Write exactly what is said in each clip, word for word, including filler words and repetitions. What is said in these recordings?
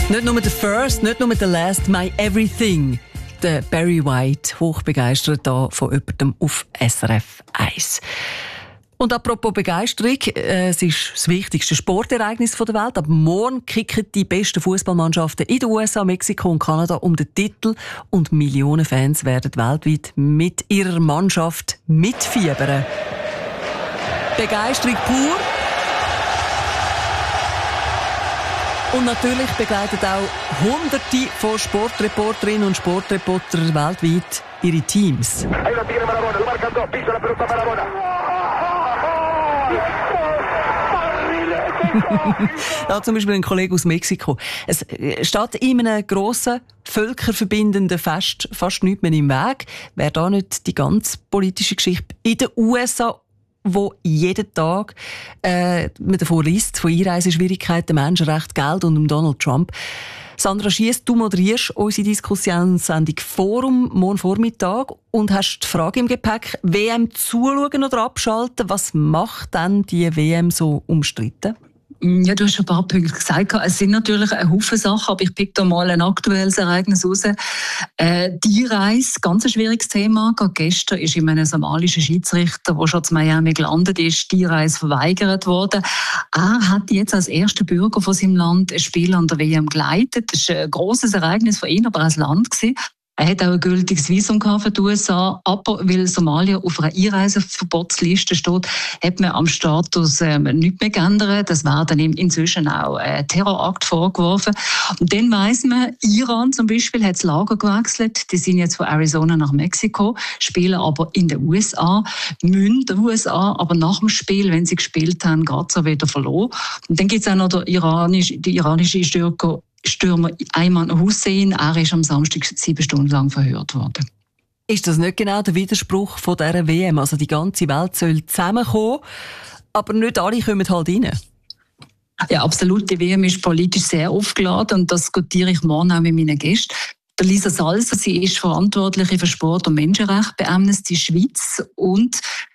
Nicht nur der First, nicht nur der Last, my everything. Der Barry White, hochbegeistert da von jemandem auf S R F eins. Und apropos Begeisterung, äh, es ist das wichtigste Sportereignis der Welt. Ab morgen kicken die besten Fußballmannschaften in den U S A, Mexiko und Kanada um den Titel. Und Millionen Fans werden weltweit mit ihrer Mannschaft mitfiebern. Begeisterung pur. Und natürlich begleiten auch Hunderte von Sportreporterinnen und Sportreportern weltweit ihre Teams. Da zum Beispiel ein Kollege aus Mexiko. Es steht in einem grossen, völkerverbindenden Fest fast nichts mehr im Weg. Wäre da nicht die ganze politische Geschichte in den U S A, wo jeden Tag äh, man davor liest, von Einreiseschwierigkeiten, Menschenrechten, Geld und um Donald Trump. Sandra Schiess, du moderierst unsere Diskussionssendung Forum morgen Vormittag und hast die Frage im Gepäck, W M zuschauen oder abschalten? Was macht denn die W M so umstritten? Ja, du hast schon ein paar Punkte gesagt. Es sind natürlich ein Haufen Sachen, aber ich pick da mal ein aktuelles Ereignis raus. Äh, die Reise, ganz ein schwieriges Thema. Gerade gestern ist in einem somalischen Schiedsrichter, der schon zu Miami gelandet ist, die Reise verweigert worden. Er hat jetzt als erster Bürger von seinem Land ein Spiel an der W M geleitet. Das war ein grosses Ereignis für ihn, aber als Land gewesen. Er hat auch ein gültiges Visum für die U S A, aber weil Somalia auf einer Einreiseverbotsliste steht, hat man am Status ähm, nichts mehr geändert. Das werden ihm inzwischen auch ein Terrorakt vorgeworfen. Und dann weiss man, Iran zum Beispiel hat das Lager gewechselt. Die sind jetzt von Arizona nach Mexiko, spielen aber in den U S A, müssen den U S A aber nach dem Spiel, wenn sie gespielt haben, gerade so wieder verloren. Und dann gibt es auch noch der iranische, die iranische Stürker, Stürmer Ayman Hussein, er ist am Samstag sieben Stunden lang verhört worden. Ist das nicht genau der Widerspruch von dieser W M? Also die ganze Welt soll zusammenkommen, aber nicht alle kommen halt rein. Ja, absolut. Die W M ist politisch sehr aufgeladen und das diskutiere ich morgen auch mit meinen Gästen. Der Lisa Salser, sie ist Verantwortliche für Sport und Menschenrechte bei Amnesty Schweiz und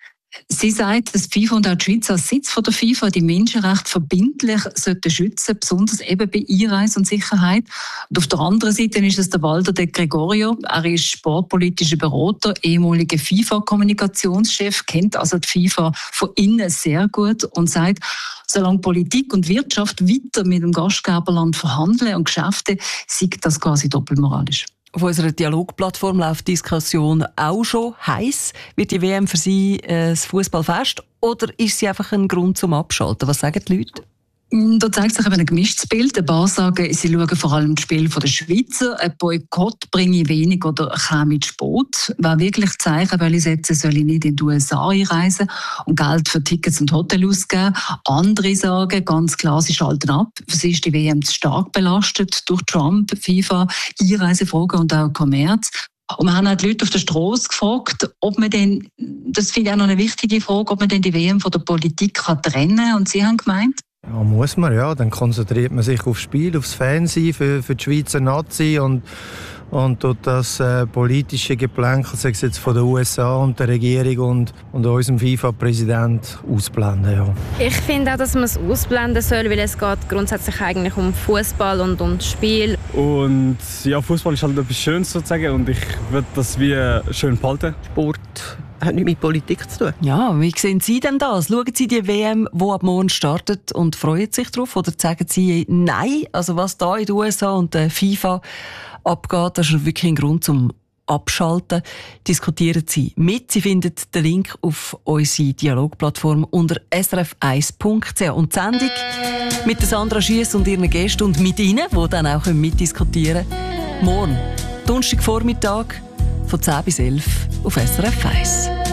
sie sagt, dass FIFA und auch die Schweiz als Sitz von der FIFA die Menschenrechte verbindlich sollten schützen, besonders eben bei Einreise und Sicherheit. Und auf der anderen Seite ist es der Walter De Gregorio. Er ist sportpolitischer Berater, ehemaliger FIFA-Kommunikationschef, kennt also die FIFA von innen sehr gut und sagt, solange Politik und Wirtschaft weiter mit dem Gastgeberland verhandeln und Geschäfte, sieht das quasi doppelmoralisch. Auf unserer Dialogplattform läuft die Diskussion auch schon heiß. Wird die W M für Sie äh, das Fußballfest oder ist sie einfach ein Grund zum Abschalten? Was sagen die Leute? Da zeigt sich eben ein gemischtes Bild. Ein paar sagen, sie schauen vor allem das Spiel der Schweizer. Ein Boykott bringe wenig oder käme zu spät. Wer wirklich Zeichen will setzen, soll nicht in die U S A einreisen und Geld für Tickets und Hotel ausgeben. Andere sagen ganz klar, sie schalten ab. Für sie ist die W M zu stark belastet durch Trump, FIFA, Einreisefragen und auch Kommerz. Und wir haben auch die Leute auf der Straße gefragt, ob man denn, das finde ich auch noch eine wichtige Frage, ob man denn die W M von der Politik kann trennen kann. Und sie haben gemeint, ja, muss man, ja. Dann konzentriert man sich aufs Spiel, aufs Fernsehen für, für die Schweizer Nazi und, und tut das äh, politische Geplänkel, sei es jetzt von der U S A und der Regierung und, und unserem FIFA-Präsident ausblenden. Ja. Ich finde auch, dass man es ausblenden soll, weil es geht grundsätzlich eigentlich um Fußball und um das Spiel. Und ja, Fußball ist halt etwas Schönes sozusagen und ich würde das wie schön behalten. Sport hat nichts mit Politik zu tun. Ja, wie sehen Sie denn das? Schauen Sie die W M, die ab morgen startet und freuen sich darauf? Oder sagen Sie nein? Also was da in den U S A und der FIFA abgeht, das ist wirklich ein Grund zum Abschalten. Diskutieren Sie mit. Sie finden den Link auf unsere Dialogplattform unter s r f eins punkt c h. Und die Sendung mit der Sandra Schiess und ihren Gästen und mit Ihnen, die dann auch mitdiskutieren können, morgen, Donnerstagvormittag, von zehn bis elf auf S R F eins.